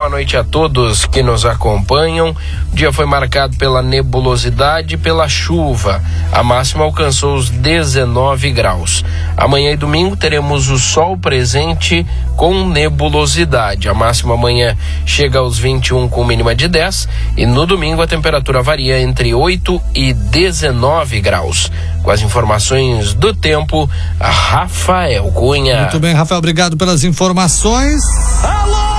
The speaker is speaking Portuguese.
boa noite a todos que nos acompanham. O dia foi marcado pela nebulosidade e pela chuva. A máxima alcançou os 19 graus. Amanhã e domingo teremos o sol presente com nebulosidade. A máxima amanhã chega aos 21 com mínima de 10 e no domingo a temperatura varia entre 8 e 19 graus. Com as informações do tempo, Rafael Cunha. Muito bem, Rafael, obrigado pelas informações. Alô!